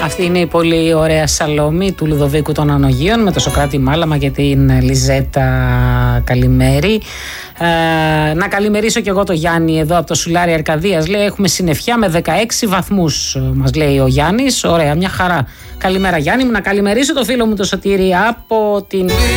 Αυτή είναι η πολύ ωραία Σαλόμη του Λουδοβίκου των Ανογείων με το Σωκράτη Μάλαμα και την Λιζέτα Καλημέρη. Να καλημερίσω και εγώ το Γιάννη εδώ από το Σουλάρι Αρκαδίας. Λέει έχουμε συννεφιά με 16 βαθμούς, μας λέει ο Γιάννης. Ωραία, μια χαρά. Καλημέρα Γιάννη μου. Να καλημερίσω το φίλο μου το Σωτήρη από την